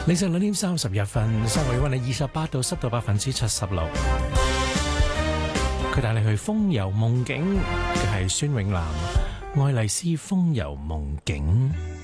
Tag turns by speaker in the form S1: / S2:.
S1: 凌晨2:31，室外溫係28度，濕度76%。佢帶你去風遊夢境嘅係孫永南，愛麗絲風遊夢境。